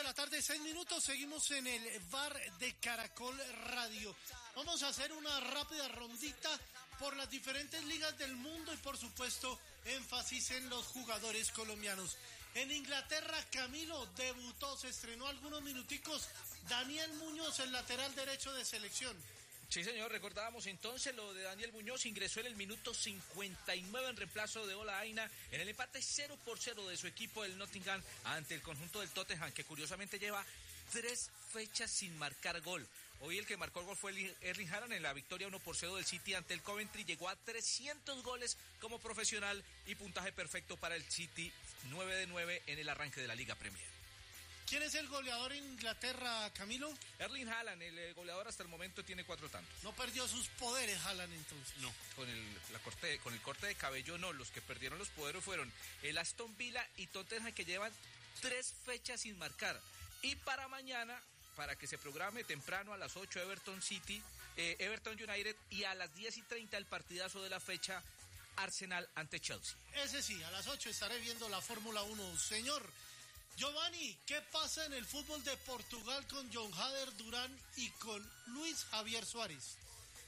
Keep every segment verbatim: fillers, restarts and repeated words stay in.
la tarde, seis minutos, seguimos en el bar de Caracol Radio. Vamos a hacer una rápida rondita por las diferentes ligas del mundo y por supuesto énfasis en los jugadores colombianos. En Inglaterra, Camilo debutó, se estrenó algunos minuticos Daniel Muñoz, el lateral derecho de selección. Sí, señor, recordábamos entonces lo de Daniel Muñoz, ingresó en el minuto cincuenta y nueve en reemplazo de Ola Aina en el empate cero por cero de su equipo del Nottingham ante el conjunto del Tottenham, que curiosamente lleva tres fechas sin marcar gol. Hoy el que marcó el gol fue Erling Haaland en la victoria uno por cero del City ante el Coventry, llegó a trescientos goles como profesional y puntaje perfecto para el City, nueve de nueve en el arranque de la Liga Premier. ¿Quién es el goleador en Inglaterra, Camilo? Erling Haaland, el goleador hasta el momento tiene cuatro tantos. No perdió sus poderes Haaland entonces. No, con el, la corte, con el corte de cabello no, los que perdieron los poderes fueron el Aston Villa y Tottenham, que llevan tres fechas sin marcar. Y para mañana, para que se programe temprano a las ocho Everton City, eh, Everton United, y a las diez y treinta el partidazo de la fecha Arsenal ante Chelsea. Ese sí, a las ocho estaré viendo la Fórmula uno. Señor Giovanni, ¿qué pasa en el fútbol de Portugal con Jon Hader Durán y con Luis Javier Suárez?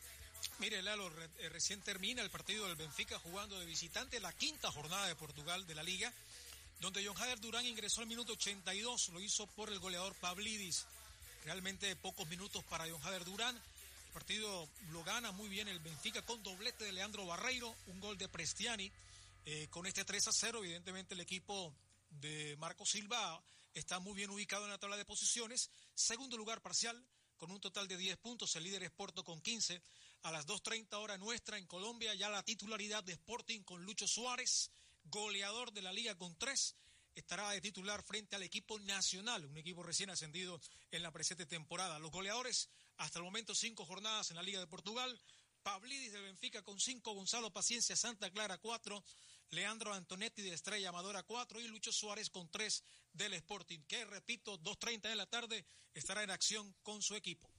Mire, Lalo, re, eh, recién termina el partido del Benfica jugando de visitante, la quinta jornada de Portugal de la Liga, donde Jon Hader Durán ingresó al minuto ochenta y dos, lo hizo por el goleador Pavlidis. Realmente pocos minutos para Jon Hader Durán. El partido lo gana muy bien el Benfica con doblete de Leandro Barreiro, un gol de Prestiani. Eh, con este tres a cero, evidentemente el equipo de Marco Silva está muy bien ubicado en la tabla de posiciones. Segundo lugar parcial con un total de diez puntos, el líder es Porto con quince. A las dos treinta hora nuestra en Colombia, ya la titularidad de Sporting con Lucho Suárez, goleador de la liga con tres, estará de titular frente al equipo nacional, un equipo recién ascendido en la presente temporada. Los goleadores hasta el momento cinco jornadas en la Liga de Portugal: Pavlidis del Benfica con cinco, Gonzalo Paciencia Santa Clara cuatro, Leandro Antonetti de Estrella Amadora cuatro y Lucho Suárez con tres del Sporting, que repito, dos treinta de la tarde estará en acción con su equipo.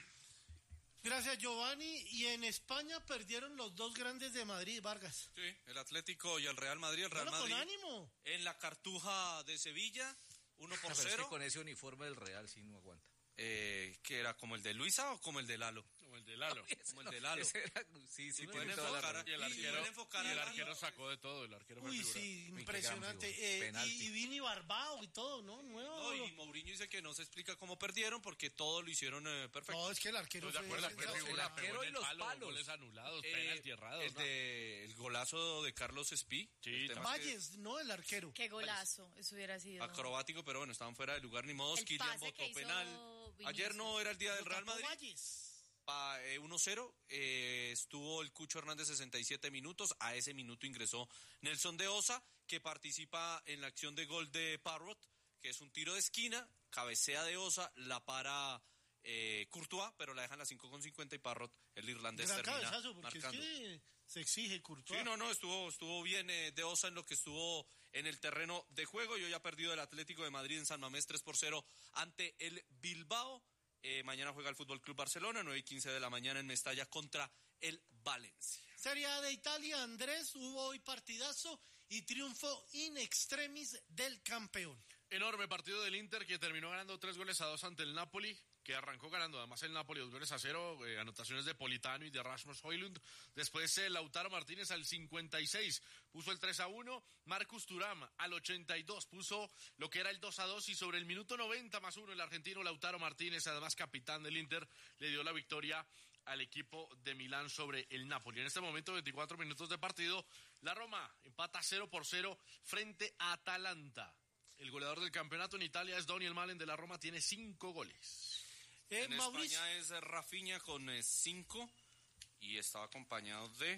Gracias, Giovanni. Y en España perdieron los dos grandes de Madrid, Vargas. Sí, el Atlético y el Real Madrid. El Real bueno, Madrid con ánimo. En la Cartuja de Sevilla, uno por cero. Es que con ese uniforme del Real sí no aguanta. Eh, ¿que era como el de Luisa o como el de Lalo? Como el de Lalo. No, como el de Lalo. Era, sí, sí, y pueden enfocar, y el arquero, y enfocar y el a arquero Lalo. sacó de todo, el arquero fue Uy, figura. sí, Uy, impresionante. Eh, y, y Vini Barbao y todo, ¿no? Nuevo. No, y Mourinho dice que no se explica cómo perdieron porque todo lo hicieron eh, perfecto. No, es que el arquero ¿Estoy de fue... acuerdo? Fue fue- figura, el arquero pegó en y el los palo, palos. goles anulados, Eh, penalti errados, el, ¿no? de, el golazo de Carlos Espí. Sí, el tema Valles, es no el arquero. Qué golazo, eso hubiera sido. acrobático, pero bueno, estaban fuera de lugar, ni modo. El Kylian pase que votó hizo penal. Vinicius. Ayer no era el día del Lo Real tapó Madrid. Valles. Pa, eh, uno cero, eh, estuvo el Cucho Hernández sesenta y siete minutos, a ese minuto ingresó Nelson de Osa, que participa en la acción de gol de Parrot, que es un tiro de esquina, cabecea de Osa, la para eh, Courtois, pero la dejan a las cinco con cincuenta y Parrot, el irlandés, Gran termina cabezazo, porque marcando. es que se exige Courtois. Sí, no, no, estuvo, estuvo bien eh, de Osa en lo que estuvo en el terreno de juego, y hoy ha perdido el Atlético de Madrid en San Mamés tres por cero ante el Bilbao. Eh, mañana juega el Fútbol Club Barcelona, nueve y quince de la mañana en Mestalla contra el Valencia. Serie A de Italia, Andrés, hubo hoy partidazo y triunfo in extremis del campeón. Enorme partido del Inter, que terminó ganando tres goles a dos ante el Napoli, que arrancó ganando además el Napoli dos goles a cero, eh, anotaciones de Politano y de Rasmus Højlund. Después eh, Lautaro Martínez al cincuenta y seis puso el tres a uno, Marcus Thuram al ochenta y dos puso lo que era el dos a dos, y sobre el minuto noventa más uno el argentino Lautaro Martínez, además capitán del Inter, le dio la victoria al equipo de Milán sobre el Napoli. En este momento, veinticuatro minutos de partido, la Roma empata cero por cero frente a Atalanta. El goleador del campeonato en Italia es Daniel Malen de la Roma, tiene cinco goles. Eh, en Mauricio. España es Rafinha con eh, cinco, y estaba acompañado de,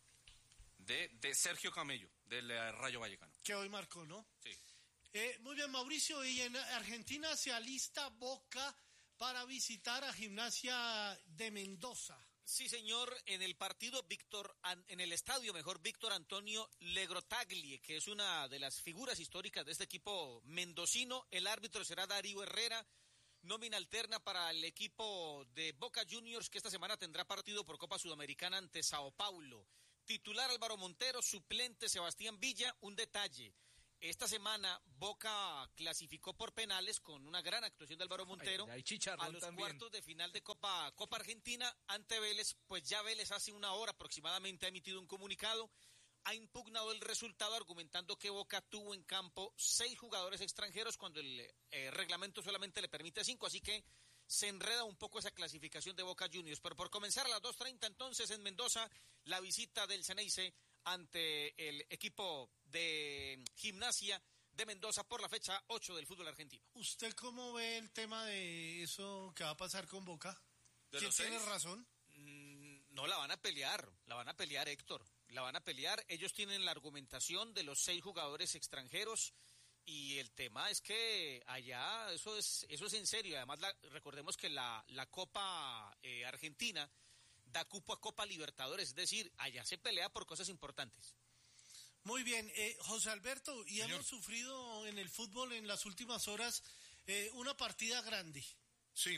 de, de Sergio Camello, del eh, Rayo Vallecano. Que hoy marcó, ¿no? Sí. Eh, muy bien, Mauricio, y en Argentina se alista Boca para visitar a Gimnasia de Mendoza. Sí, señor, en el partido Víctor, en el estadio, mejor, Víctor Antonio Legrotaglie, que es una de las figuras históricas de este equipo mendocino. El árbitro será Darío Herrera, nómina alterna para el equipo de Boca Juniors, que esta semana tendrá partido por Copa Sudamericana ante Sao Paulo. Titular Álvaro Montero, suplente Sebastián Villa. Un detalle: esta semana Boca clasificó por penales con una gran actuación de Álvaro Montero Ay, ay, a los también. cuartos de final de Copa, Copa Argentina ante Vélez. Pues ya Vélez hace una hora aproximadamente ha emitido un comunicado, ha impugnado el resultado argumentando que Boca tuvo en campo seis jugadores extranjeros cuando el eh, reglamento solamente le permite cinco, así que se enreda un poco esa clasificación de Boca Juniors. Pero por comenzar a las dos treinta entonces en Mendoza, la visita del Ceneice ante el equipo de Gimnasia de Mendoza por la fecha ocho del fútbol argentino. ¿Usted cómo ve el tema de eso que va a pasar con Boca? ¿De ¿Quién los tiene seis? razón? Mm, no la van a pelear, la van a pelear, Héctor. La van a pelear. Ellos tienen la argumentación de los seis jugadores extranjeros. Y el tema es que allá eso es eso es en serio. Además, la, recordemos que la, la Copa eh, Argentina da cupo a Copa Libertadores. Es decir, allá se pelea por cosas importantes. Muy bien, eh, José Alberto, y Señor. hemos sufrido en el fútbol en las últimas horas eh, una partida grande. Sí,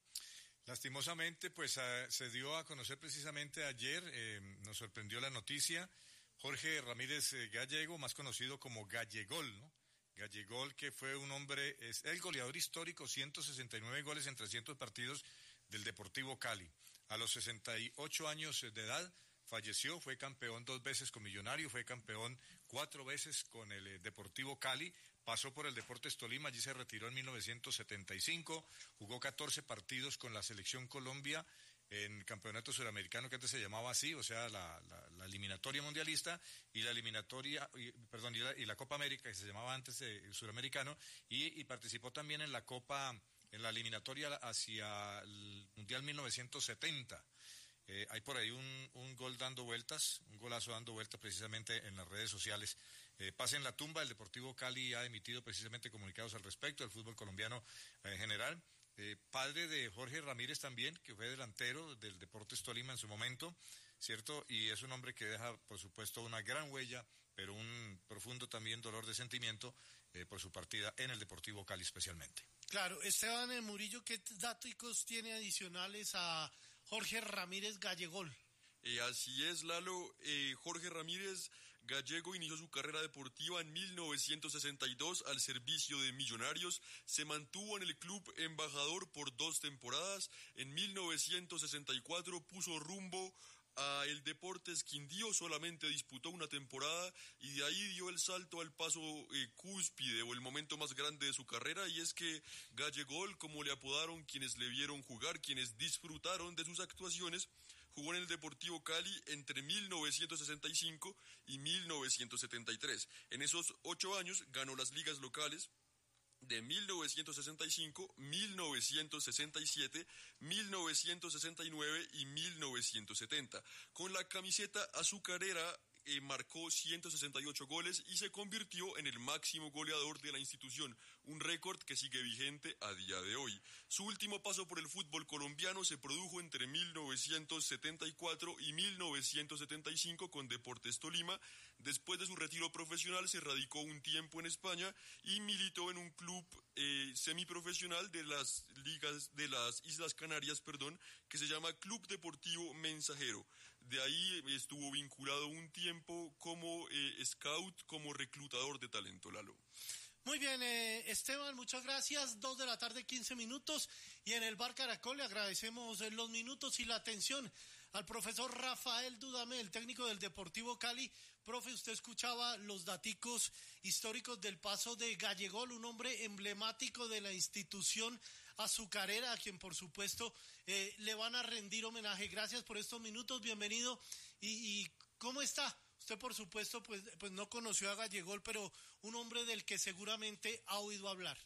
lastimosamente pues a, se dio a conocer precisamente ayer, eh, nos sorprendió la noticia, Jorge Ramírez eh, Gallego, más conocido como Gallegol, ¿no? Gallegol, que fue un hombre, es el goleador histórico, ciento sesenta y nueve goles en trescientos partidos del Deportivo Cali. A los sesenta y ocho años de edad falleció, fue campeón dos veces con Millonario, fue campeón cuatro veces con el eh, Deportivo Cali, pasó por el Deportes Tolima, allí se retiró en mil novecientos setenta y cinco, jugó catorce partidos con la Selección Colombia en campeonato suramericano que antes se llamaba así, o sea, la, la, la eliminatoria mundialista y la eliminatoria, y, perdón, y la, y la Copa América que se llamaba antes eh, suramericano y, y participó también en la Copa, en la eliminatoria hacia el Mundial mil novecientos setenta. Eh, hay por ahí un, un gol dando vueltas, un golazo dando vueltas precisamente en las redes sociales. Eh, pase en la tumba, el Deportivo Cali ha emitido precisamente comunicados al respecto, el fútbol colombiano en general. Eh, padre de Jorge Ramírez también, que fue delantero del Deportes Tolima en su momento, ¿cierto? Y es un hombre que deja, por supuesto, una gran huella, pero un profundo también dolor de sentimiento eh, por su partida en el Deportivo Cali especialmente. Claro, Esteban eh, Murillo, ¿qué datos tiene adicionales a Jorge Ramírez Gallegol? Eh, así es, Lalo. Eh, Jorge Ramírez Gallego inició su carrera deportiva en mil novecientos sesenta y dos al servicio de Millonarios. Se mantuvo en el club embajador por dos temporadas. En mil novecientos sesenta y cuatro puso rumbo a el Deportes Quindío, solamente disputó una temporada y de ahí dio el salto al paso eh, cúspide o el momento más grande de su carrera, y es que Gallegol, como le apodaron quienes le vieron jugar, quienes disfrutaron de sus actuaciones, jugó en el Deportivo Cali entre mil novecientos sesenta y cinco y mil novecientos setenta y tres. En esos ocho años ganó las ligas locales de mil novecientos sesenta y cinco, mil novecientos sesenta y siete, mil novecientos sesenta y nueve y mil novecientos setenta. Con la camiseta azucarera eh, marcó ciento sesenta y ocho goles y se convirtió en el máximo goleador de la institución, un récord que sigue vigente a día de hoy. Su último paso por el fútbol colombiano se produjo entre mil novecientos setenta y cuatro y mil novecientos setenta y cinco con Deportes Tolima. Después de su retiro profesional se radicó un tiempo en España y militó en un club eh, semiprofesional de las ligas de las Islas Canarias, perdón, que se llama Club Deportivo Mensajero. De ahí estuvo vinculado un tiempo como eh, scout, como reclutador de talento, Lalo. Muy bien, eh, Esteban, muchas gracias. Dos de la tarde, quince minutos. Y en el Bar Caracol le agradecemos eh, los minutos y la atención al profesor Rafael Dudamel, técnico del Deportivo Cali. Profe, usted escuchaba los daticos históricos del paso de Gallegol, un hombre emblemático de la institución azucarera, a quien por supuesto eh, le van a rendir homenaje. Gracias por estos minutos, bienvenido. ¿Y, y cómo está? Usted por supuesto pues, pues no conoció a Gallegol, pero un hombre del que seguramente ha oído hablar.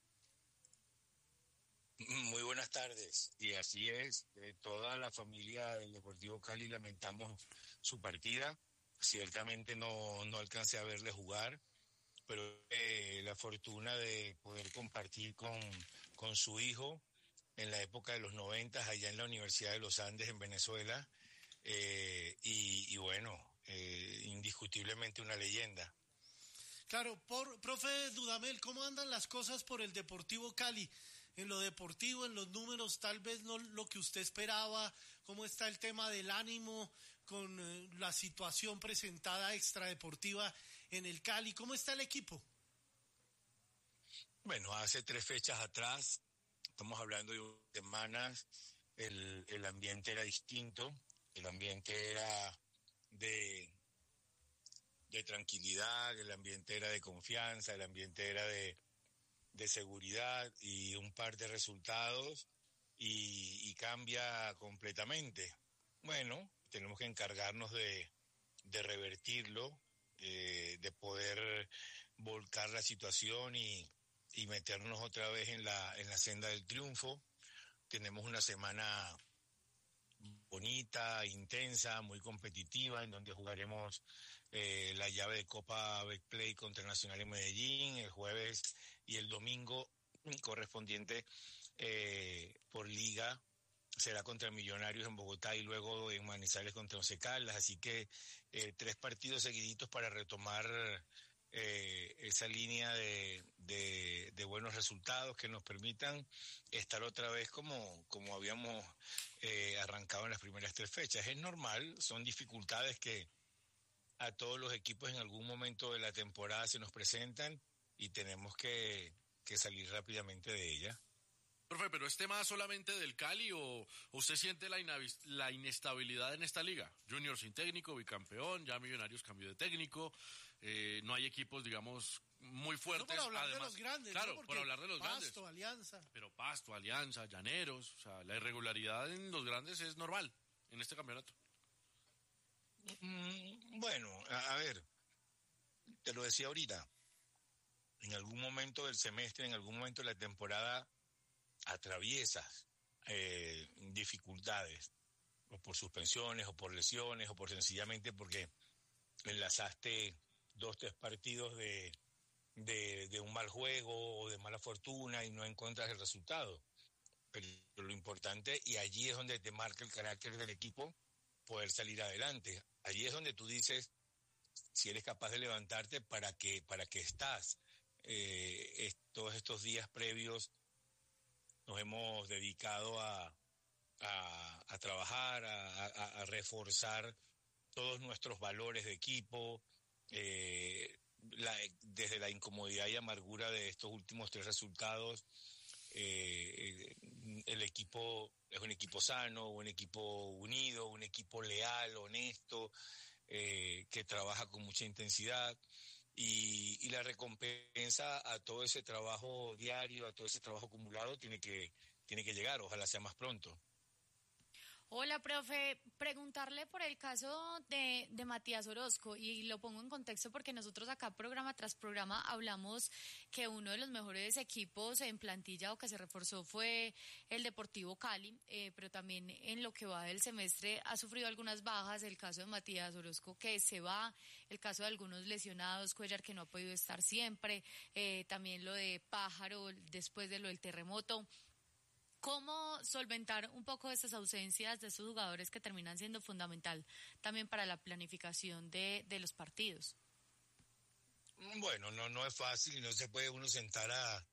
Muy buenas tardes, y así es, eh, toda la familia del Deportivo Cali lamentamos su partida. Ciertamente no, no alcancé a verle jugar, pero eh, la fortuna de poder compartir con, con su hijo en la época de los noventas allá en la Universidad de los Andes en Venezuela, eh, y, y bueno, eh, indiscutiblemente una leyenda. Claro, por, profe Dudamel, ¿cómo andan las cosas por el Deportivo Cali? En lo deportivo, en los números, tal vez no lo que usted esperaba. ¿Cómo está el tema del ánimo con eh, la situación presentada extradeportiva en el Cali. ¿Cómo está el equipo? Bueno, hace tres fechas atrás, estamos hablando de semanas, el, el ambiente era distinto, el ambiente era de, de tranquilidad, el ambiente era de confianza, el ambiente era de, de seguridad y un par de resultados y, y cambia completamente. Bueno, tenemos que encargarnos de, de revertirlo, eh, de poder volcar la situación y, y meternos otra vez en la, en la senda del triunfo. Tenemos una semana bonita, intensa, muy competitiva, en donde jugaremos eh, la llave de Copa Betplay contra Nacional en Medellín el jueves y el domingo correspondiente eh, por liga será contra Millonarios en Bogotá y luego en Manizales contra Once Caldas, así que eh, tres partidos seguiditos para retomar eh, esa línea de, de, de buenos resultados que nos permitan estar otra vez como, como habíamos eh, arrancado en las primeras tres fechas. Es normal, son dificultades que a todos los equipos en algún momento de la temporada se nos presentan y tenemos que, que salir rápidamente de ella. Profe, ¿pero es tema solamente del Cali o, o usted siente la, inavis, la inestabilidad en esta liga? Junior sin técnico, bicampeón, ya Millonarios cambió de técnico, eh, no hay equipos, digamos, muy fuertes. No por hablar además, de los grandes, claro, ¿no? por hablar de los Pasto, grandes. Pasto, Alianza. Pero Pasto, Alianza, Llaneros, o sea, la irregularidad en los grandes es normal en este campeonato. Mm, bueno, a, a ver, te lo decía ahorita, en algún momento del semestre, en algún momento de la temporada, atraviesas eh, dificultades, o por suspensiones, o por lesiones, o por sencillamente porque enlazaste dos, tres partidos de, de, de un mal juego o de mala fortuna y no encuentras el resultado. Pero lo importante, y allí es donde te marca el carácter del equipo, poder salir adelante. Allí es donde tú dices, si eres capaz de levantarte, ¿para qué, para qué estás? Eh, es, todos estos días previos nos hemos dedicado a, a, a trabajar, a, a, a reforzar todos nuestros valores de equipo, eh, la, desde la incomodidad y amargura de estos últimos tres resultados. Eh, el equipo es un equipo sano, un equipo unido, un equipo leal, honesto, eh, que trabaja con mucha intensidad. Y, y la recompensa a todo ese trabajo diario, a todo ese trabajo acumulado, tiene que, tiene que llegar, ojalá sea más pronto. Hola, profe. Preguntarle por el caso de, de Matías Orozco, y lo pongo en contexto porque nosotros acá programa tras programa hablamos que uno de los mejores equipos en plantilla o que se reforzó fue el Deportivo Cali, eh, pero también en lo que va del semestre ha sufrido algunas bajas, el caso de Matías Orozco que se va, el caso de algunos lesionados, Cuellar que no ha podido estar siempre, eh, también lo de Pájaro después de lo del terremoto. ¿Cómo solventar un poco estas ausencias de estos jugadores que terminan siendo fundamental también para la planificación de, de los partidos? Bueno, no, no es fácil y no se puede uno sentar a,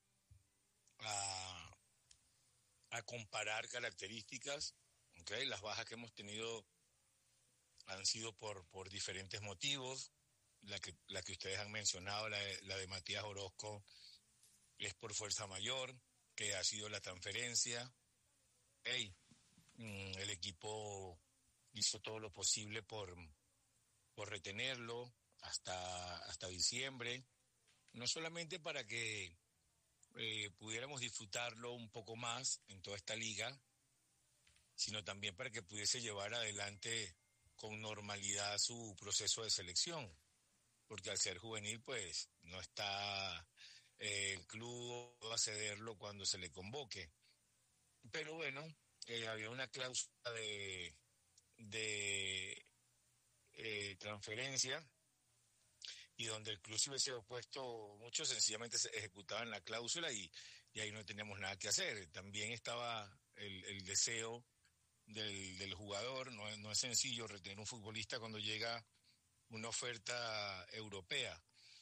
a, a comparar características. ¿Okay? Las bajas que hemos tenido han sido por, por diferentes motivos. La que, la que ustedes han mencionado, la de, la de Matías Orozco, es por fuerza mayor, que ha sido la transferencia. Hey, el equipo hizo todo lo posible por, por retenerlo hasta, hasta diciembre, no solamente para que eh, pudiéramos disfrutarlo un poco más en toda esta liga, sino también para que pudiese llevar adelante con normalidad su proceso de selección, porque al ser juvenil pues no está eh, el club va a cederlo cuando se le convoque. Pero bueno, eh, había una cláusula de, de eh, transferencia y donde el club se hubiese opuesto mucho, sencillamente se ejecutaban la cláusula y, y ahí no teníamos nada que hacer. También estaba el, el deseo del, del jugador, no, no es sencillo retener un futbolista cuando llega una oferta europea.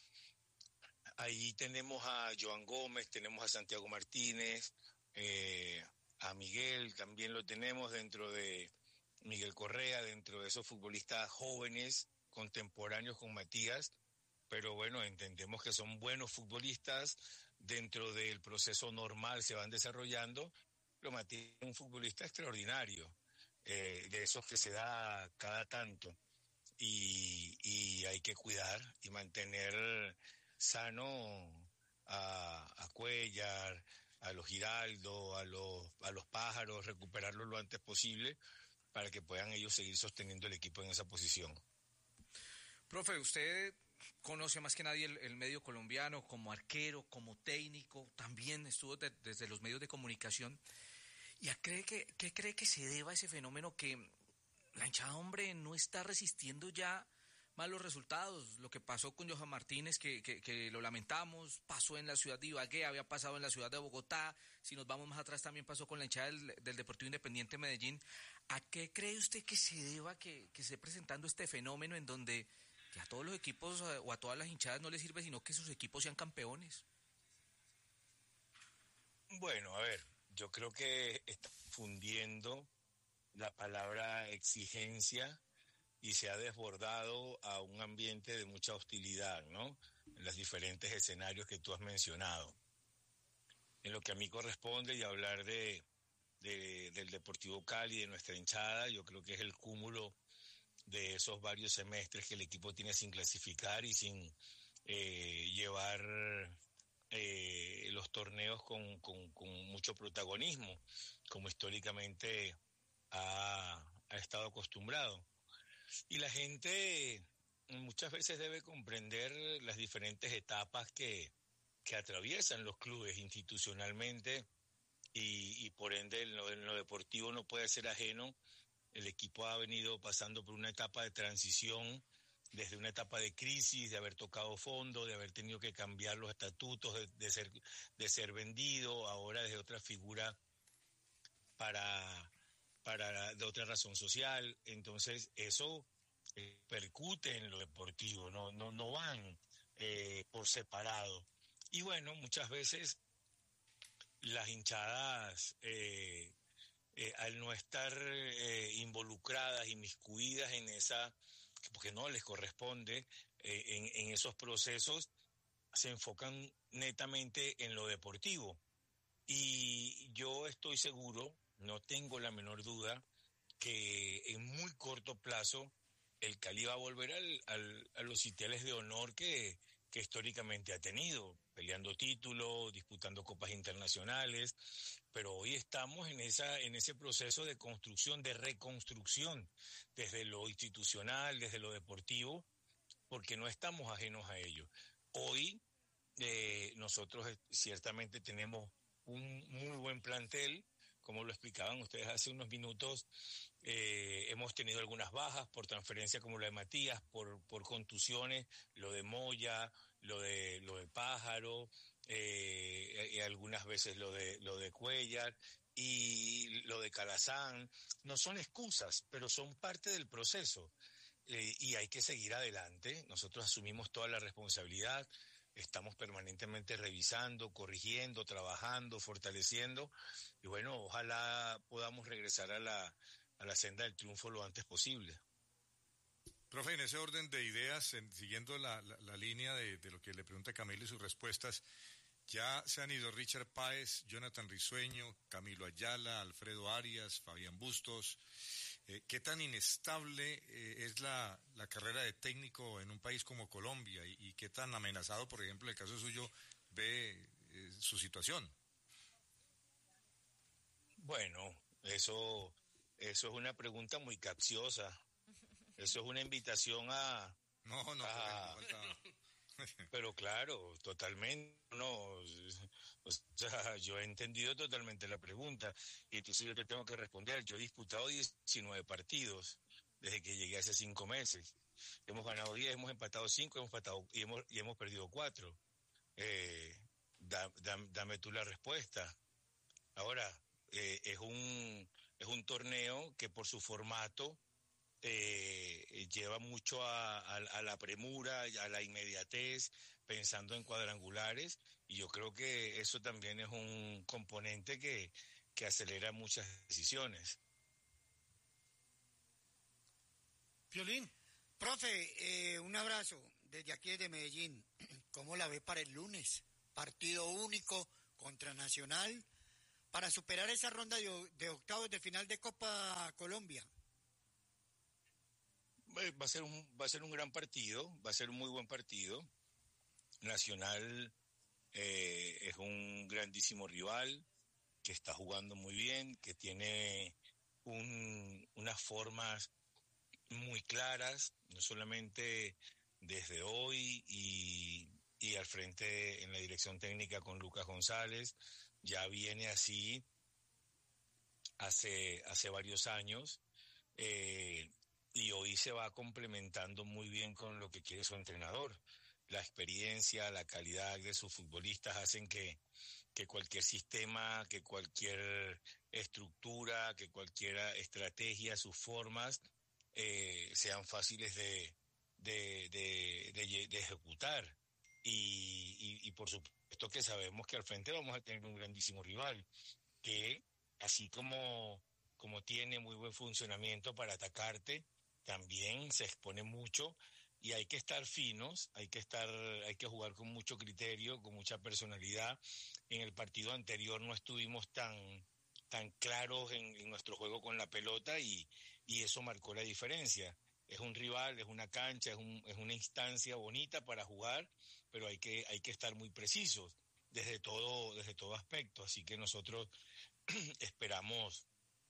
Ahí tenemos a Joan Gómez, tenemos a Santiago Martínez, eh, a Miguel también lo tenemos dentro de Miguel Correa, dentro de esos futbolistas jóvenes, contemporáneos con Matías, pero bueno, entendemos que son buenos futbolistas, dentro del proceso normal se van desarrollando, pero Matías es un futbolista extraordinario, eh, de esos que se da cada tanto, y, y hay que cuidar y mantener sano a, a Cuellar, a los Giraldo, a los, a los Pájaros, recuperarlos lo antes posible para que puedan ellos seguir sosteniendo el equipo en esa posición. Profe, usted conoce más que nadie el, el medio colombiano como arquero, como técnico, también estuvo de, desde los medios de comunicación. ¿Y a cree que, qué cree que se deba a ese fenómeno que la hinchada, hombre, no está resistiendo ya malos resultados? Lo que pasó con Johan Martínez, que, que, que lo lamentamos, pasó en la ciudad de Ibagué, había pasado en la ciudad de Bogotá, si nos vamos más atrás también pasó con la hinchada del, del Deportivo Independiente Medellín. ¿A qué cree usted que se deba que, que esté presentando este fenómeno en donde que a todos los equipos o a todas las hinchadas no les sirve sino que sus equipos sean campeones? Bueno, a ver, yo creo que está fundiendo la palabra exigencia y se ha desbordado a un ambiente de mucha hostilidad, ¿no? En los diferentes escenarios que tú has mencionado. En lo que a mí corresponde y hablar de, de del Deportivo Cali, de nuestra hinchada, yo creo que es el cúmulo de esos varios semestres que el equipo tiene sin clasificar y sin eh, llevar eh, los torneos con, con, con mucho protagonismo, como históricamente ha, ha estado acostumbrado. Y la gente muchas veces debe comprender las diferentes etapas que, que atraviesan los clubes institucionalmente y, y por ende en lo, en lo deportivo no puede ser ajeno. El equipo ha venido pasando por una etapa de transición, desde una etapa de crisis, de haber tocado fondo, de haber tenido que cambiar los estatutos, de, de ser de ser vendido, ahora desde otra figura para, para de otra razón social. Entonces eso eh, percute en lo deportivo, no, no, no van eh, por separado. Y bueno, muchas veces las hinchadas eh, Eh, al no estar eh, involucradas, inmiscuidas en esa, porque no les corresponde, eh, en, en esos procesos, se enfocan netamente en lo deportivo. Y yo estoy seguro, no tengo la menor duda, que en muy corto plazo el Cali va a volver al, al, a los sitiales de honor que, que históricamente ha tenido, peleando títulos, disputando copas internacionales, pero hoy estamos en esa en ese proceso de construcción, de reconstrucción, desde lo institucional, desde lo deportivo, porque no estamos ajenos a ello. Hoy eh, nosotros ciertamente tenemos un muy buen plantel, como lo explicaban ustedes hace unos minutos. Eh, hemos tenido algunas bajas por transferencia como la de Matías, por, por contusiones, lo de Moya, lo de lo de Pájaro, eh, y algunas veces lo de lo de Cuellar y lo de Calazán. No son excusas, pero son parte del proceso, eh, y hay que seguir adelante. Nosotros asumimos toda la responsabilidad, estamos permanentemente revisando, corrigiendo, trabajando, fortaleciendo, y bueno, ojalá podamos regresar a la a la senda del triunfo lo antes posible. Profe, en ese orden de ideas, en, siguiendo la, la, la línea de, de lo que le pregunta Camilo y sus respuestas, ya se han ido Richard Páez, Jonathan Risueño, Camilo Ayala, Alfredo Arias, Fabián Bustos. Eh, ¿Qué tan inestable eh, es la, la carrera de técnico en un país como Colombia y, y qué tan amenazado, por ejemplo, en el caso suyo, ve eh, su situación? Bueno, eso, eso es una pregunta muy capciosa. Eso es una invitación a... No, no, a, no falta... Pero claro, totalmente, no, o sea, yo he entendido totalmente la pregunta y entonces yo te tengo que responder. Yo he disputado diecinueve partidos desde que llegué hace cinco meses. Hemos ganado diez, hemos empatado cinco, hemos empatado y hemos, y hemos perdido cuatro. Eh, da, da, dame tú la respuesta. Ahora, eh, es un es un torneo que por su formato Eh, lleva mucho a, a, a la premura, a la inmediatez, pensando en cuadrangulares, y yo creo que eso también es un componente que, que acelera muchas decisiones. Piolín. Profe, eh, un abrazo. desde aquí desde Medellín, ¿cómo la ve para el lunes? Partido único contra Nacional para superar esa ronda de, de octavos de final de Copa Colombia. Va a ser un, va a ser un gran partido, va a ser un muy buen partido. Nacional eh, es un grandísimo rival que está jugando muy bien, que tiene un, unas formas muy claras, no solamente desde hoy y, y al frente en la dirección técnica con Lucas González, ya viene así hace, hace varios años, eh, y hoy se va complementando muy bien con lo que quiere su entrenador. La experiencia, la calidad de sus futbolistas hacen que, que cualquier sistema, que cualquier estructura, que cualquier estrategia, sus formas, eh, sean fáciles de, de, de, de, de ejecutar. Y, y, y por supuesto que sabemos que al frente vamos a tener un grandísimo rival, que así como, como tiene muy buen funcionamiento para atacarte, también se expone mucho. Y hay que estar finos, hay que estar, hay que jugar con mucho criterio, con mucha personalidad. En el partido anterior no estuvimos tan, tan claros en, en nuestro juego con la pelota y, y eso marcó la diferencia. Es un rival, es una cancha, es, un, es una instancia bonita para jugar, pero hay que, hay que estar muy precisos desde todo, desde todo aspecto. Así que nosotros esperamos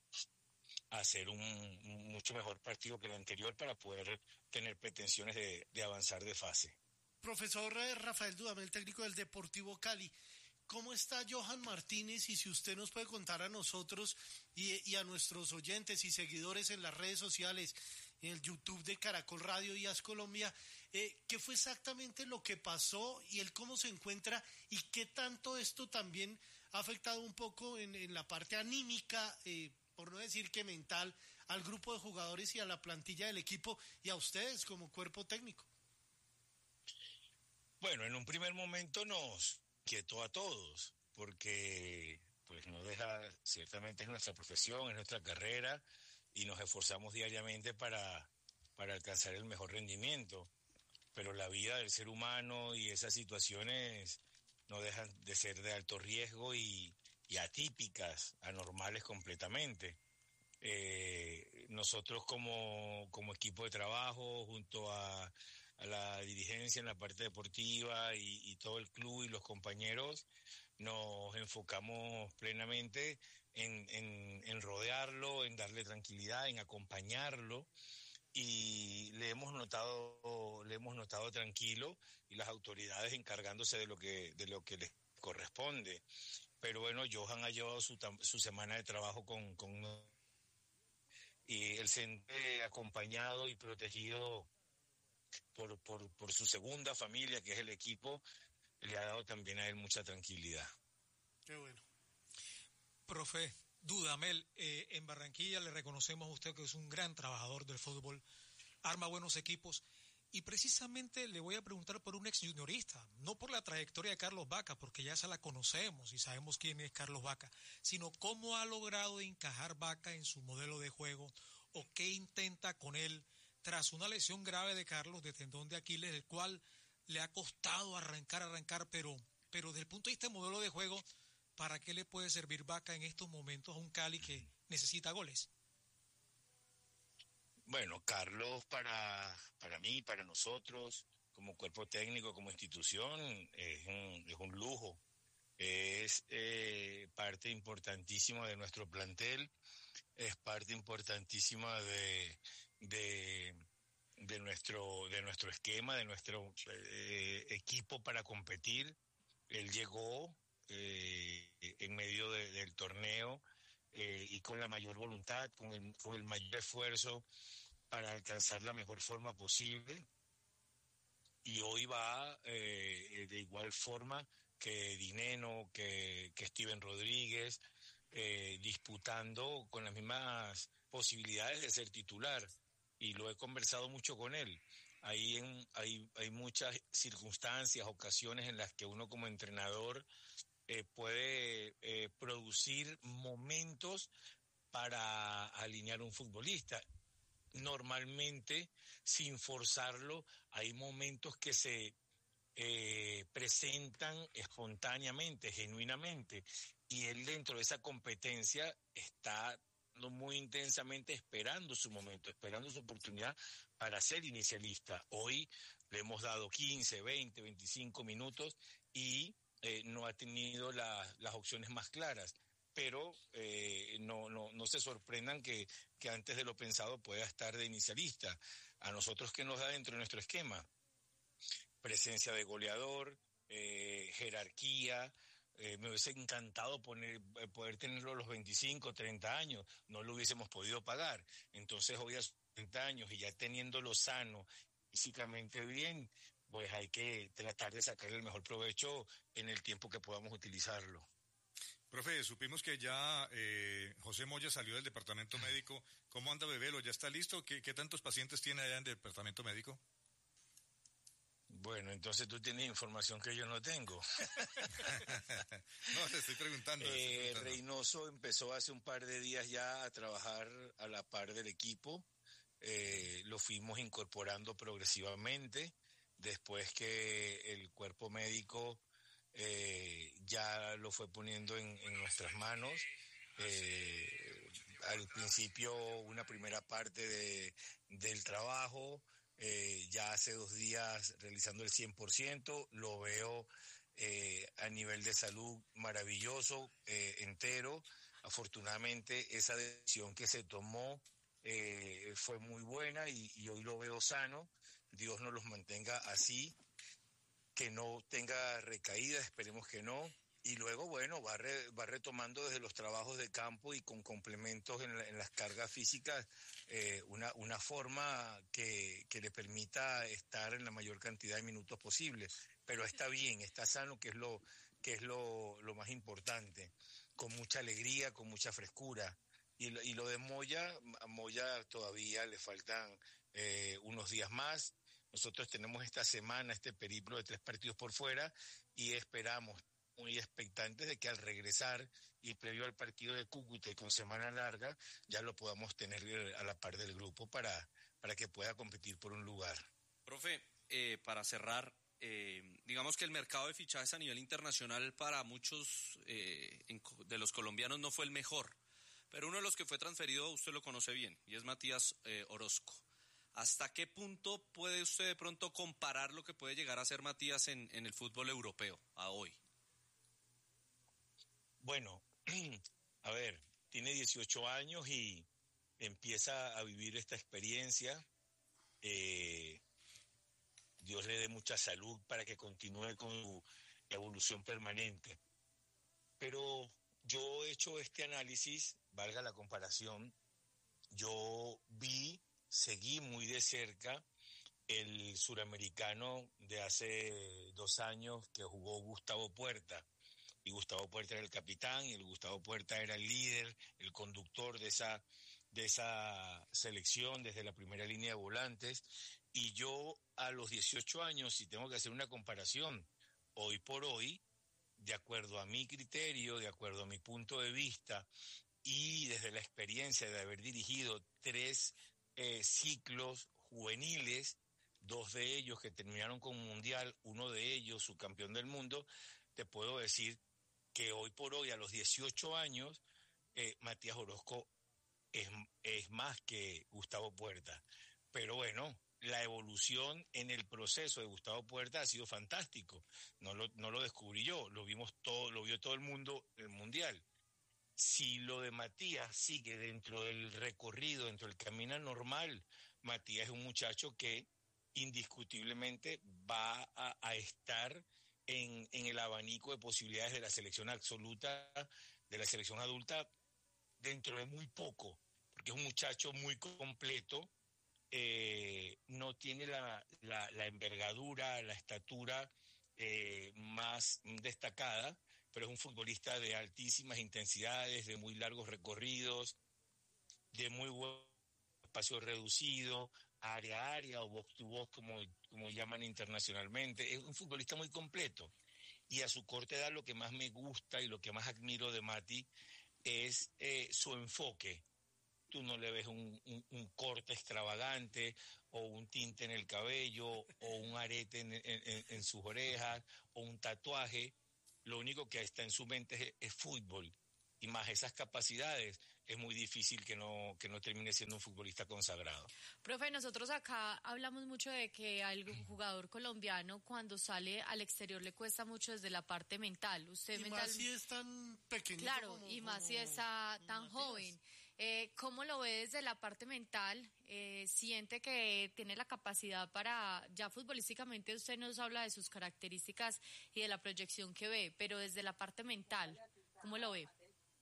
hacer un, un mucho mejor partido que el anterior para poder tener pretensiones de, de avanzar de fase. Profesor Rafael Dudamel, técnico del Deportivo Cali, ¿cómo está Johan Martínez? Y si usted nos puede contar a nosotros y, y a nuestros oyentes y seguidores en las redes sociales, en el YouTube de Caracol Radio y As Colombia, eh, ¿qué fue exactamente lo que pasó y él cómo se encuentra y qué tanto esto también ha afectado un poco en, en la parte anímica, eh, por no decir que mental, al grupo de jugadores y a la plantilla del equipo y a ustedes como cuerpo técnico? Bueno, en un primer momento nos quietó a todos, porque pues no deja, ciertamente es nuestra profesión, es nuestra carrera, y nos esforzamos diariamente para, para alcanzar el mejor rendimiento. Pero la vida del ser humano y esas situaciones no dejan de ser de alto riesgo y, y atípicas, anormales completamente. Eh, nosotros como, como equipo de trabajo, junto a, a la dirigencia en la parte deportiva y, y todo el club y los compañeros, nos enfocamos plenamente en, en, en rodearlo, en darle tranquilidad, en acompañarlo, y le hemos notado, le hemos notado tranquilo, y las autoridades encargándose de lo que, de lo que les corresponde. Pero bueno, Johan ha llevado su, su semana de trabajo con, con y él se siente acompañado y protegido por, por, por su segunda familia, que es el equipo. Le ha dado también a él mucha tranquilidad. Qué bueno. Profe Dudamel, eh, en Barranquilla le reconocemos a usted que es un gran trabajador del fútbol, arma buenos equipos, y precisamente le voy a preguntar por un ex juniorista, no por la trayectoria de Carlos Vaca, porque ya se la conocemos y sabemos quién es Carlos Vaca, sino cómo ha logrado encajar Vaca en su modelo de juego, o qué intenta con él tras una lesión grave de Carlos de tendón de Aquiles, el cual le ha costado arrancar, arrancar, pero, pero desde el punto de vista de modelo de juego, ¿para qué le puede servir Vaca en estos momentos a un Cali que necesita goles? Bueno, Carlos, para, para mí, para nosotros, como cuerpo técnico, como institución, es un, es un lujo. Es eh, parte importantísima de nuestro plantel, es parte importantísima de, de, de, nuestro, de nuestro esquema, de nuestro eh, equipo para competir. Él llegó eh, en medio de, del torneo eh, y con la mayor voluntad, con el, con el mayor esfuerzo para alcanzar la mejor forma posible, y hoy va eh, de igual forma que Dineno, que, que Steven Rodríguez, eh, disputando con las mismas posibilidades de ser titular, y lo he conversado mucho con él. Hay, en, hay, hay muchas circunstancias, ocasiones en las que uno como entrenador eh, puede eh, producir momentos para alinear un futbolista. normalmente, sin forzarlo, hay momentos que se eh, presentan espontáneamente, genuinamente, y él dentro de esa competencia está muy intensamente esperando su momento, esperando su oportunidad para ser inicialista. Hoy le hemos dado quince, veinte, veinticinco minutos y eh, no ha tenido la, las opciones más claras. Pero eh, no, no, no se sorprendan que, que antes de lo pensado pueda estar de inicialista. A nosotros, ¿qué nos da dentro de nuestro esquema? Presencia de goleador, eh, jerarquía. Eh, me hubiese encantado poner, poder tenerlo a los veinticinco, treinta años, no lo hubiésemos podido pagar. Entonces hoy a sus treinta años y ya teniéndolo sano, físicamente bien, pues hay que tratar de sacar el mejor provecho en el tiempo que podamos utilizarlo. Profe, supimos que ya eh, José Moya salió del departamento médico. ¿Cómo anda Bebelo? ¿Ya está listo? ¿Qué, qué tantos pacientes tiene allá en el departamento médico? Bueno, entonces tú tienes información que yo no tengo. No, te estoy preguntando. Eh, estoy preguntando. Reynoso empezó hace un par de días ya a trabajar a la par del equipo. Eh, lo fuimos incorporando progresivamente después que el cuerpo médico eh, ya lo fue poniendo en, en nuestras manos. Eh, al principio una primera parte de, del trabajo, eh, ya hace dos días realizando el cien por ciento, lo veo eh, a nivel de salud maravilloso, eh, entero. Afortunadamente esa decisión que se tomó eh, fue muy buena y, y hoy lo veo sano. Dios nos los mantenga así, que no tenga recaídas, esperemos que no. Y luego, bueno, va, re, va retomando desde los trabajos de campo y con complementos en, la, en las cargas físicas, eh, una, una forma que, que le permita estar en la mayor cantidad de minutos posible. Pero está bien, está sano, que es lo, que es lo, lo más importante, con mucha alegría, con mucha frescura. Y lo, y lo de Moya, a Moya todavía le faltan eh, unos días más. Nosotros tenemos esta semana este periplo de tres partidos por fuera y esperamos, muy expectantes de que al regresar y previo al partido de Cúcuta y con semana larga, ya lo podamos tener a la par del grupo para, para que pueda competir por un lugar. Profe, eh, para cerrar, eh, digamos que el mercado de fichajes a nivel internacional para muchos eh, en, de los colombianos no fue el mejor, pero uno de los que fue transferido usted lo conoce bien y es Matías eh, Orozco. ¿Hasta qué punto puede usted de pronto comparar lo que puede llegar a ser Matías en, en el fútbol europeo a hoy? Bueno, a ver, tiene dieciocho años y empieza a vivir esta experiencia. Eh, Dios le dé mucha salud para que continúe con su evolución permanente. Pero yo he hecho este análisis, valga la comparación, yo vi, seguí muy de cerca el suramericano de hace dos años que jugó Gustavo Puerta. Y Gustavo Puerta era el capitán, y el Gustavo Puerta era el líder, el conductor de esa, de esa selección desde la primera línea de volantes. Y yo a los dieciocho años, si tengo que hacer una comparación, hoy por hoy, de acuerdo a mi criterio, de acuerdo a mi punto de vista, y desde la experiencia de haber dirigido tres eh, ciclos juveniles, dos de ellos que terminaron con un mundial, uno de ellos subcampeón del mundo, te puedo decir que hoy por hoy, a los dieciocho años, eh, Matías Orozco es, es más que Gustavo Puerta. Pero bueno, la evolución en el proceso de Gustavo Puerta ha sido fantástico. No lo, no lo descubrí yo, lo vimos todo, lo vio todo el mundo en el Mundial. Si lo de Matías sigue dentro del recorrido, dentro del camino normal, Matías es un muchacho que indiscutiblemente va a, a estar En, en el abanico de posibilidades de la selección absoluta, de la selección adulta, dentro de muy poco, porque es un muchacho muy completo, eh, no tiene la, la, la envergadura, la estatura eh, más destacada, pero es un futbolista de altísimas intensidades, de muy largos recorridos, de muy buen espacio reducido, área a área o box to box, como, como llaman internacionalmente. Es un futbolista muy completo. Y a su corta edad lo que más me gusta y lo que más admiro de Mati es eh, su enfoque. tú no le ves un, un, un corte extravagante o un tinte en el cabello o un arete en, en, en, en sus orejas o un tatuaje. Lo único que está en su mente es, es fútbol. Y más esas capacidades, es muy difícil que no, que no termine siendo un futbolista consagrado. Profe, nosotros acá hablamos mucho de que al jugador colombiano cuando sale al exterior le cuesta mucho desde la parte mental. Usted y mental... más si es tan pequeñito. Claro, como, y más como, si está tan Matías. joven. Eh, ¿Cómo lo ve desde la parte mental? Eh, ¿Siente que tiene la capacidad para, ya futbolísticamente usted nos habla de sus características y de la proyección que ve, pero desde la parte mental, ¿cómo lo ve?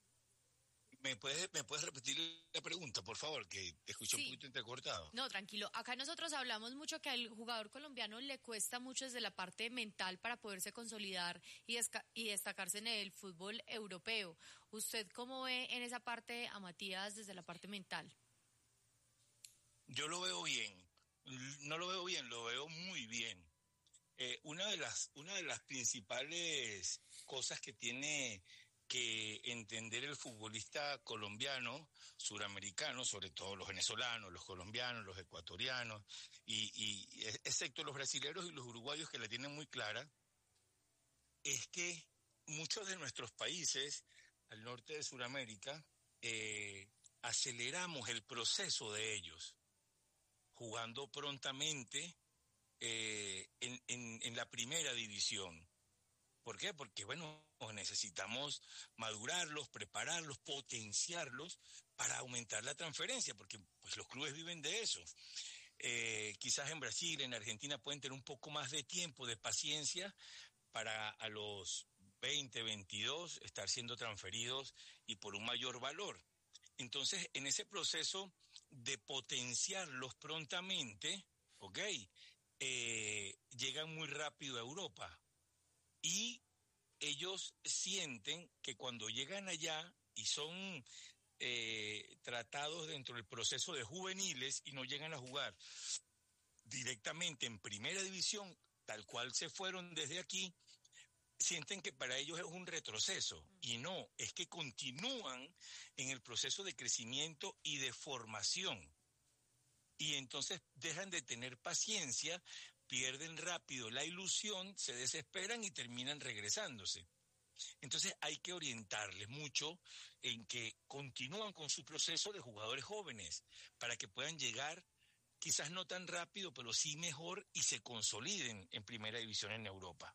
¿Me puedes, ¿Me puedes repetir la pregunta, por favor? Que te escuché Sí. un poquito entrecortado. No, tranquilo. Acá nosotros hablamos mucho que al jugador colombiano le cuesta mucho desde la parte mental para poderse consolidar y, desca- y destacarse en el fútbol europeo. ¿Usted cómo ve en esa parte a Matías desde la parte mental? Yo lo veo bien. No lo veo bien, lo veo muy bien. Eh, una de las, una de las principales cosas que tiene que entender el futbolista colombiano, suramericano, sobre todo los venezolanos, los colombianos, los ecuatorianos, y, y excepto los brasileños y los uruguayos que la tienen muy clara, es que muchos de nuestros países al norte de Sudamérica eh, aceleramos el proceso de ellos, jugando prontamente eh, en, en, en la primera división. ¿Por qué? Porque, bueno, necesitamos madurarlos, prepararlos, potenciarlos para aumentar la transferencia, porque pues los clubes viven de eso. Eh, quizás en Brasil, en Argentina pueden tener un poco más de tiempo, de paciencia, para a los veinte, veintidós estar siendo transferidos y por un mayor valor. Entonces, en ese proceso de potenciarlos prontamente, ¿ok? Eh, llegan muy rápido a Europa. Y ellos sienten que cuando llegan allá y son eh, tratados dentro del proceso de juveniles y no llegan a jugar directamente en primera división, tal cual se fueron desde aquí, sienten que para ellos es un retroceso. Y no, es que continúan en el proceso de crecimiento y de formación. Y entonces dejan de tener paciencia, pierden rápido la ilusión, se desesperan y terminan regresándose. Entonces hay que orientarles mucho en que continúan con su proceso de jugadores jóvenes para que puedan llegar, quizás no tan rápido, pero sí mejor y se consoliden en primera división en Europa.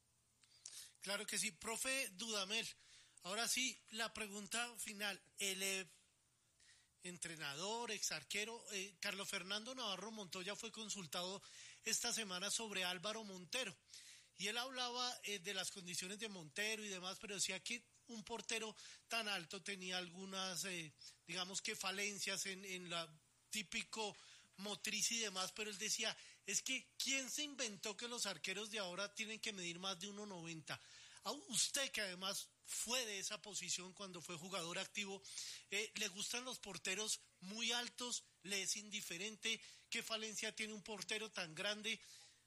Claro que sí. Profe Dudamel, ahora sí, la pregunta final. El eh, entrenador, ex arquero, eh, Carlos Fernando Navarro Montoya fue consultado esta semana sobre Álvaro Montero y él hablaba eh, de las condiciones de Montero y demás, pero decía que un portero tan alto tenía algunas, eh, digamos que falencias en, en la típico motriz y demás, pero él decía, es que ¿quién se inventó que los arqueros de ahora tienen que medir más de uno noventa? A usted, que además fue de esa posición cuando fue jugador activo, eh, ¿le gustan los porteros muy altos? ¿Le es indiferente? ¿Qué falencia tiene un portero tan grande?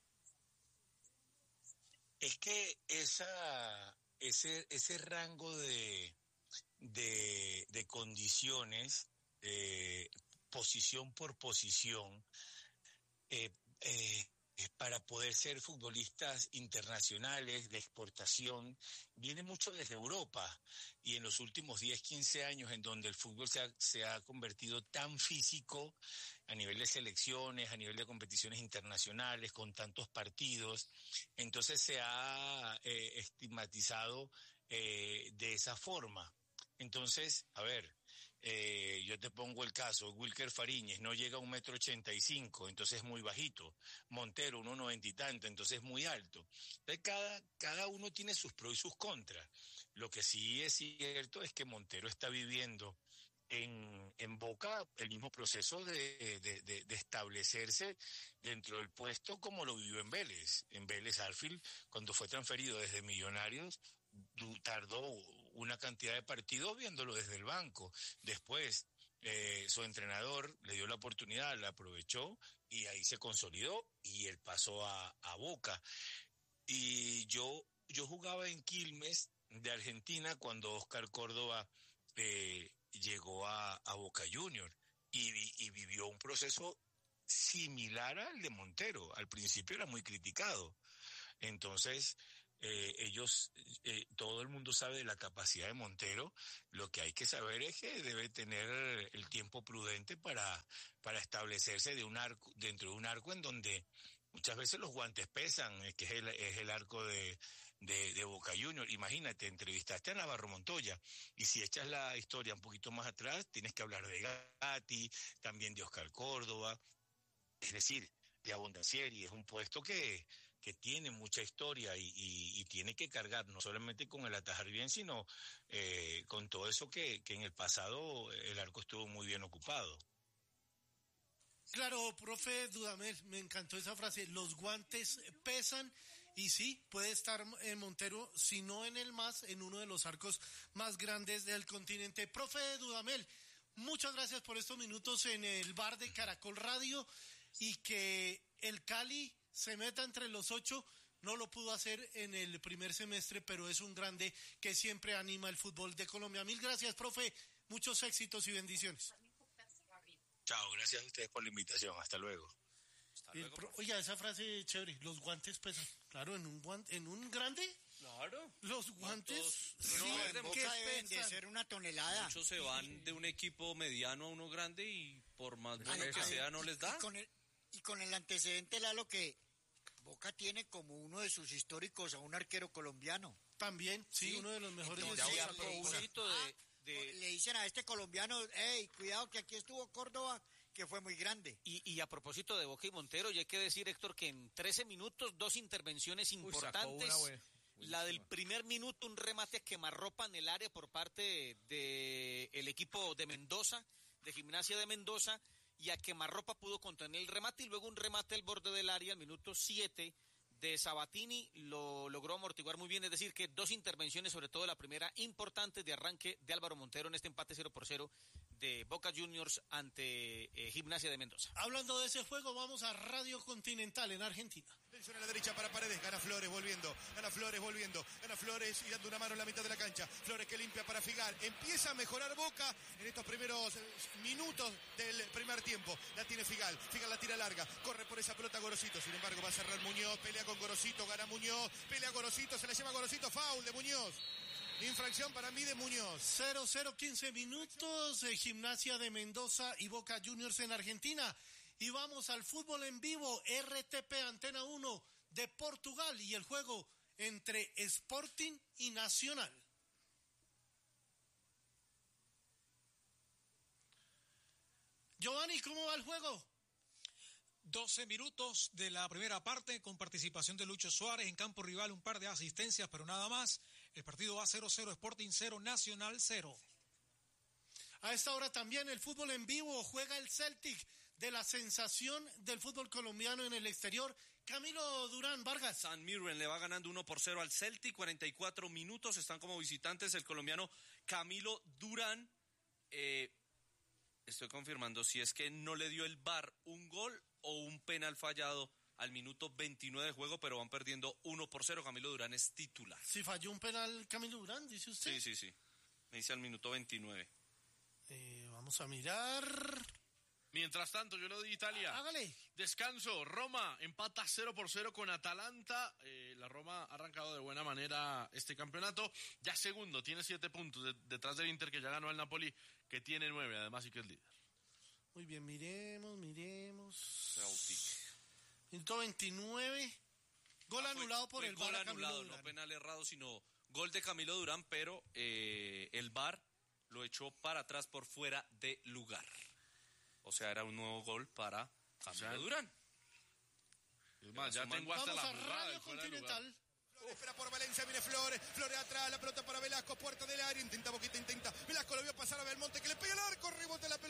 Es que esa, ese, ese rango de, de, de condiciones, eh, posición por posición, eh, eh, para poder ser futbolistas internacionales de exportación, viene mucho desde Europa. Y en los últimos diez, quince años, en donde el fútbol se ha, se ha convertido tan físico a nivel de selecciones, a nivel de competiciones internacionales, con tantos partidos, entonces se ha eh, estigmatizado eh, de esa forma. Entonces, a ver, eh, yo te pongo el caso, Wilker Fariñez no llega a un metro ochenta y cinco, entonces es muy bajito. Montero, uno noventa y tanto, entonces es muy alto. Entonces cada, cada uno tiene sus pros y sus contras. Lo que sí es cierto es que Montero está viviendo en, en Boca el mismo proceso de, de, de, de establecerse dentro del puesto como lo vivió en Vélez. En Vélez Arfield, cuando fue transferido desde Millonarios, tardó una cantidad de partidos viéndolo desde el banco. Después, eh, su entrenador le dio la oportunidad, la aprovechó y ahí se consolidó y él pasó a, a Boca. Y yo, yo jugaba en Quilmes de Argentina cuando Oscar Córdoba eh, llegó a, a Boca Juniors y, y vivió un proceso similar al de Montero. Al principio era muy criticado. Entonces, eh, ellos, eh, todo el mundo sabe de la capacidad de Montero. Lo que hay que saber es que debe tener el tiempo prudente para, para establecerse de un arco, dentro de un arco en donde muchas veces los guantes pesan, que es el, es el arco de, de, de Boca Juniors. Imagínate, entrevistaste a Navarro Montoya, y si echas la historia un poquito más atrás, tienes que hablar de Gatti, también de Oscar Córdoba, es decir, de Abondancieri. Es un puesto que, que tiene mucha historia y, y, y tiene que cargar, no solamente con el atajar bien, sino eh, con todo eso que, que en el pasado el arco estuvo muy bien ocupado. Claro, profe Dudamel, me encantó esa frase, los guantes pesan, y sí, puede estar en Montero, si no en el más, en uno de los arcos más grandes del continente. Profe Dudamel, muchas gracias por estos minutos en el bar de Caracol Radio, y que el Cali se meta entre los ocho. No lo pudo hacer en el primer semestre, pero es un grande que siempre anima el fútbol de Colombia. Mil gracias, profe, muchos éxitos y bendiciones. Chao, gracias a ustedes por la invitación. Hasta luego. Hasta luego, Pro, oiga, esa frase chévere, los guantes pesan. Claro, en un guante, en un grande. Claro. Los guantes. No, sí, en Boca deben de ser una tonelada. Muchos se van de un equipo mediano a uno grande y por más bueno Ay, que ay, sea no les da. Y con el, y con el antecedente, Lalo, que Boca tiene como uno de sus históricos a un arquero colombiano. También, sí, Sí, uno de los mejores. entonces, de a esa propósito época. de- de- le dicen a este colombiano, hey, cuidado que aquí estuvo Córdoba, que fue muy grande. Y, y a propósito de Boca y Montero, ya hay que decir, Héctor, que en trece minutos, dos intervenciones Uy, sacó importantes. una, güey. La del primer minuto, un remate a quemarropa en el área por parte del de, el equipo de Mendoza, de Gimnasia de Mendoza, y a quemarropa pudo contener el remate, y luego un remate al borde del área al minuto siete de Sabatini lo logró amortiguar muy bien. Es decir, que dos intervenciones, sobre todo la primera, importante de arranque de Álvaro Montero en este empate cero por cero de Boca Juniors ante eh, Gimnasia de Mendoza. Hablando de ese juego, vamos a Radio Continental en Argentina. Atención a la derecha para Paredes, gana Flores volviendo, gana Flores volviendo, gana Flores y dando una mano en la mitad de la cancha. Flores que limpia para Figal, empieza a mejorar Boca en estos primeros eh, minutos del primer tiempo. La tiene Figal, Figal la tira larga, corre por esa pelota Gorosito, sin embargo va a cerrar Muñoz, pelea con Gorosito, gana Muñoz, pelea Gorosito, se la lleva Gorosito, foul de Muñoz. Infracción para mí de Muñoz. cero cero quince minutos, eh, Gimnasia de Mendoza y Boca Juniors en Argentina. Y vamos al fútbol en vivo, R T P Antena uno de Portugal, y el juego entre Sporting y Nacional. Giovanni, ¿cómo va el juego? doce minutos de la primera parte con participación de Lucho Suárez en campo rival, un par de asistencias, pero nada más. El partido va cero cero, Sporting cero, Nacional cero. A esta hora también el fútbol en vivo, juega el Celtic, de la sensación del fútbol colombiano en el exterior, Camilo Durán Vargas. San Mirren le va ganando uno por cero al Celtic, cuarenta y cuatro minutos, están como visitantes el colombiano Camilo Durán. Eh, estoy confirmando si es que no le dio el V A R un gol o un penal fallado al minuto veintinueve de juego, pero van perdiendo uno por cero. Camilo Durán es titular. Si falló un penal Camilo Durán, dice usted. Sí, sí, sí. Me dice al minuto veintinueve. Eh, vamos a mirar. Mientras tanto, yo lo di Italia. Hágale. Descanso. Roma empata cero por cero con Atalanta. Eh, la Roma ha arrancado de buena manera este campeonato. Ya segundo, tiene siete puntos de, detrás del Inter, que ya ganó al Napoli, que tiene nueve, además, y que es líder. Muy bien, miremos, miremos. Minuto veintinueve. Gol Ah, fue- anulado por fue el gol V A R a Camilo anulado, Durán. no penal errado, sino gol de Camilo Durán, pero eh, el V A R lo echó para atrás por fuera de lugar. O sea, era un nuevo gol para Camilo O sea, Durán. Es más, ya tengo hasta Vamos la a jugada Radio del fuera de lugar. Continental. Espera por Valencia, viene Flores, Flores atrás, la pelota para Velasco, puerta del área, intenta Boquita, intenta, Velasco lo vio pasar a Belmonte, que le pega el arco, rebote la pelota.